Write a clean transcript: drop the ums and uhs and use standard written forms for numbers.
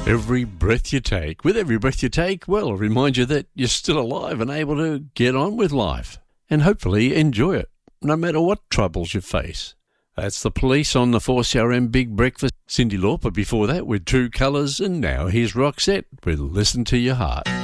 Every breath you take. With every breath you take, well, remind you that you're still alive and able to get on with life. And hopefully enjoy it, no matter what troubles you face. That's the Police on the 4CRM Big Breakfast. Cyndi Lauper before that with True Colours, and now here's Roxette with Listen to Your Heart.